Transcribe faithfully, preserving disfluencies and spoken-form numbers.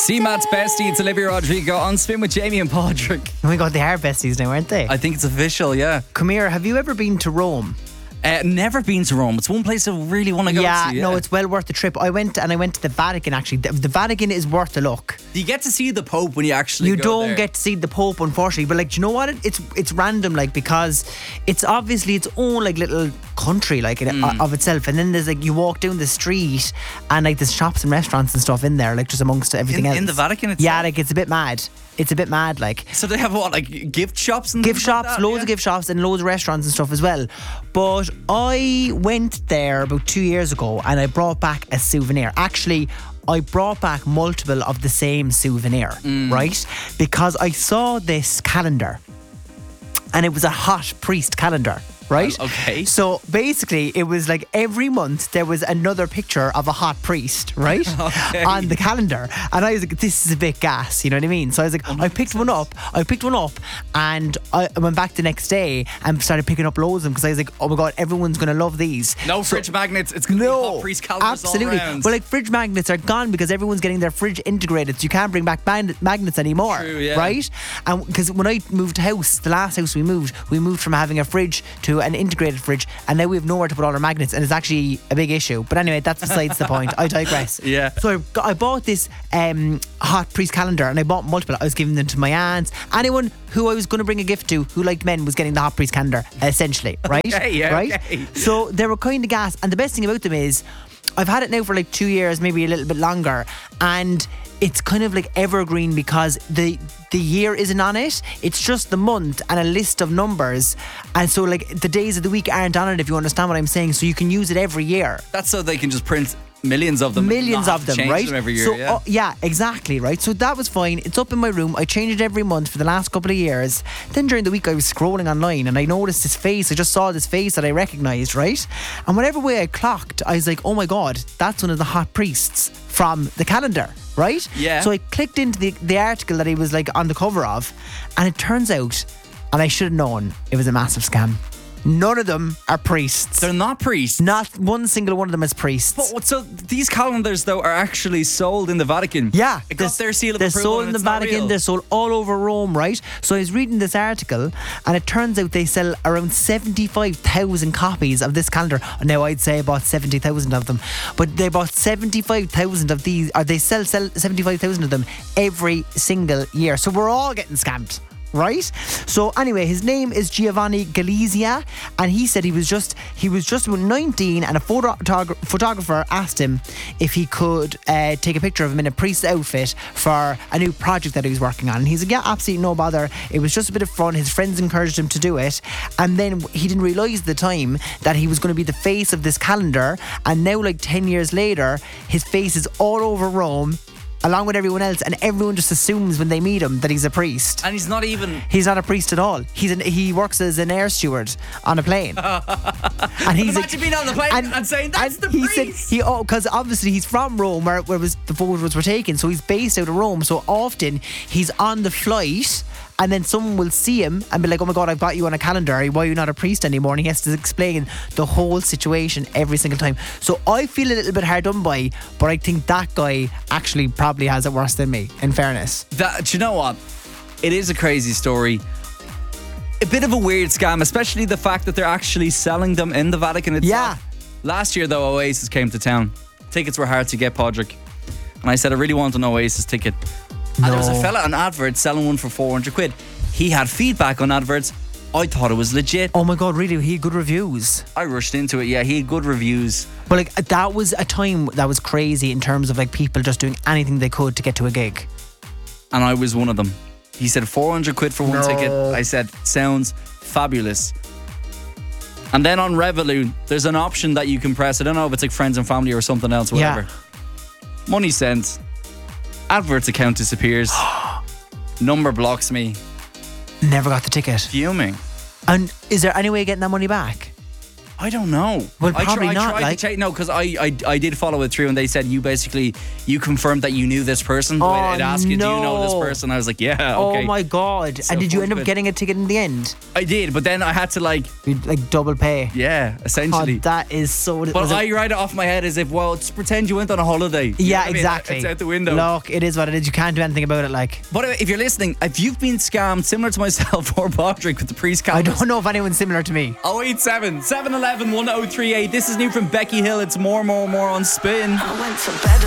C Matt's bestie, it's Olivia Rodrigo on Spin with Jamie and Padraig. Oh my God, they are besties now, aren't they? I think it's official, yeah. Come here, have you ever been to Rome? Uh, never been to Rome. It's one place I really want to go yeah, to. Yeah, no, it's well worth the trip. I went and I went to the Vatican actually. The, the Vatican is worth a look. You get to see the Pope when you actually You go don't there. get to see the Pope, unfortunately. But like, do you know what? It, it's it's random, like, because it's obviously its own like little country, like mm. of itself. And then there's like you walk down the street and like there's shops and restaurants and stuff in there, like just amongst everything in, else. In the Vatican itself? Yeah, like it's a bit mad. It's a bit mad, like. So they have what, like gift shops and gift things like shops, that, loads yeah? of gift shops and loads of restaurants and stuff as well. But I went there about two years ago and I brought back a souvenir. Actually, I brought back multiple of the same souvenir, mm. right? Because I saw this calendar and it was a hot priest calendar. Right? Well, okay. So basically, it was like every month there was another picture of a hot priest, right? Okay. On the calendar. And I was like, this is a bit gas, you know what I mean? So I was like, I picked one up, I picked one up, and I went back the next day and started picking up loads of them because I was like, oh my God, everyone's going to love these. No so, fridge magnets, it's going to no, be hot priest calendars absolutely. all around. Well, like fridge magnets are gone because everyone's getting their fridge integrated, so you can't bring back mag- magnets anymore. True, yeah. Right? And because when I moved house, the last house we moved, we moved from having a fridge to an integrated fridge, and now we have nowhere to put all our magnets, and it's actually a big issue. But anyway, that's besides the point. I digress. Yeah. So I, got, I bought this um, hot priest calendar, and I bought multiple. I was giving them to my aunts. Anyone who I was going to bring a gift to who liked men was getting the hot priest calendar, essentially. Right? Okay, yeah, right? okay. So they were kind of gas, and the best thing about them is I've had it now for like two years, maybe a little bit longer, and it's kind of like evergreen because the the year isn't on it. It's just the month and a list of numbers, and so like the days of the week aren't on it, if you understand what I'm saying. So you can use it every year. That's so they can just print millions of them. Millions of of them, change right? them every year, so, yeah. Uh, yeah, exactly, right? So that was fine. It's up in my room. I change it every month for the last couple of years. Then during the week I was scrolling online and I noticed this face. I just saw this face that I recognised, right? And whatever way I clocked, I was like, oh my God, that's one of the hot priests from the calendar, right? Yeah. So I clicked into the, the article that he was like on the cover of, and it turns out, and I should have known, it was a massive scam. None of them are priests. They're not priests. Not one single one of them is priests. But what, so these calendars though are actually sold in the Vatican. Yeah, it got their seal of they're approval. sold in and the it's not Vatican. real. They're sold all over Rome, right? So I was reading this article, and it turns out they sell around seventy-five thousand copies of this calendar. Now I'd say about seventy thousand of them, but they bought seventy-five thousand of these, or they sell, sell seventy-five thousand of them every single year. So we're all getting scammed. Right? So anyway, his name is Giovanni Galizia, and he said he was just he was just about nineteen, and a photog- photographer asked him if he could uh, take a picture of him in a priest's outfit for a new project that he was working on. And he's like, yeah, absolutely no bother. It was just a bit of fun. His friends encouraged him to do it, and then he didn't realise at the time that he was going to be the face of this calendar. And now, like ten years later, his face is all over Rome, along with everyone else, and everyone just assumes when they meet him that he's a priest. And he's not even... He's not a priest at all. He's an, he works as an air steward on a plane. And he's Imagine being on the plane and, and saying, that's the he priest! Said, he, oh, because obviously he's from Rome, where, where was, the photos were taken, so he's based out of Rome. So often he's on the flight, and then someone will see him and be like, oh my God, I've got you on a calendar. Why are you not a priest anymore? And he has to explain the whole situation every single time. So I feel a little bit hard done by, but I think that guy actually probably has it worse than me, in fairness. That, do you know what? It is a crazy story. A bit of a weird scam, especially the fact that they're actually selling them in the Vatican itself. Yeah. Last year, though, Oasis came to town. Tickets were hard to get, Padraig. And I said, I really want an Oasis ticket. No. And there was a fella on adverts selling one for four hundred quid. He had feedback on adverts. I thought it was legit. Oh my God, really? He had good reviews. I rushed into it. Yeah, he had good reviews. But like that was a time that was crazy in terms of like people just doing anything they could to get to a gig. And I was one of them. He said four hundred quid for one No. ticket. I said, sounds fabulous. And then on Revolut, there's an option that you can press. I don't know if it's like friends and family or something else, whatever. Yeah. Money sent. Adverts account disappears. Number blocks me. Never got the ticket. Fuming. And is there any way of getting that money back? I don't know. Well, I probably tr- I not, tried like- to check. No, because I, I I did follow it through, and they said you basically you confirmed that you knew this person. The way Oh, they'd ask you, do you know this no. person? I was like, yeah, okay. Oh my god! So and did you end up fortunate. getting a ticket in the end? I did, but then I had to like, You'd, like double pay. yeah, Oh, essentially. that is so. but was it- I write it off my head as if, well, just pretend you went on a holiday. You know yeah, what I mean? exactly. It's out the window. Look, it is what it is. You can't do anything about it. Like, But if you're listening, if you've been scammed similar to myself or Bodrick with the pre-scam, I don't know if anyone's similar to me. oh eight seven, seven one one, one oh three eight. This is new from Becky Hill. It's more, more, more on Spin. I went to bed.